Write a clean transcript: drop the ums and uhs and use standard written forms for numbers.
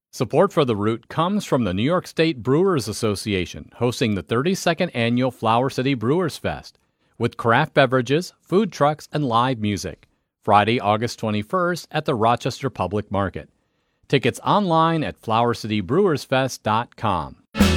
Support for The Root comes from the New York State Brewers Association, hosting the 32nd Annual Flower City Brewers Fest, with craft beverages, food trucks, and live music. Friday, August 21st at the Rochester Public Market. Tickets online at flowercitybrewersfest.com.